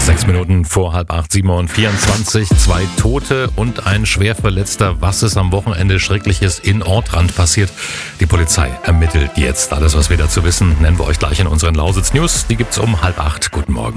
6 Minuten vor 7:30, 7:24, 2 Tote und ein Schwerverletzter. Was ist am Wochenende Schreckliches in Ortrand passiert? Die Polizei ermittelt jetzt. Alles, was wir dazu wissen, nennen wir euch gleich in unseren Lausitz News. Die gibt's um 7:30. Guten Morgen.